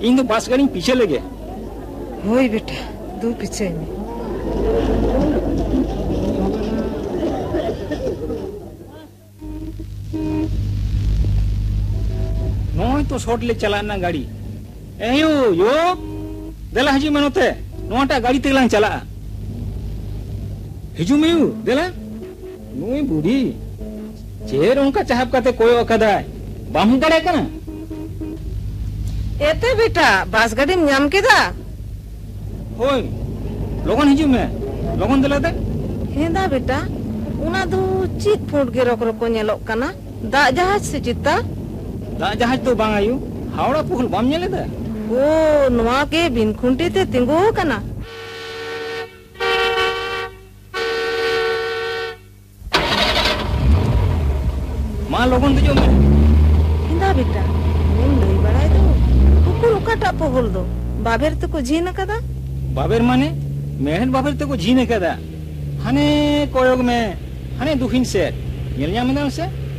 इन तो बस गाड़ी पीछे लगे। होई बेटा दो पीछे में। नोई तो शॉर्ट ले चलाना गाड़ी। एयो यो देला हजी मनोते नोटा गाड़ी तेलांग चला। हिजू में यू देला नोई बूढ़ी चेर उनका चाहब काते कोई ओकदाय बाम गड़े कना। एते बेटा बस गाड़ी नाम केदा होय लोगन हिजू में लोगन देला दे हेदा बेटा उना दो चित फुट के रोक रोक को नेलोक कना दा जहाज से चित्ता दा जहाज तो बांग आयु हावड़ा पुहल बाम नेले दा ओ नवा के बिन खुंटी ते तिंगो कना। मां लोगन दे जो में हेदा बेटा इन लई बड़ाई दो कुकुर उकाटा पोहल दो बाबेर तो को झीन कदा बाबेर माने मेहन बाबेर तो को झीने कदा हने कोयोग में हने दुखिन से येल न्याम से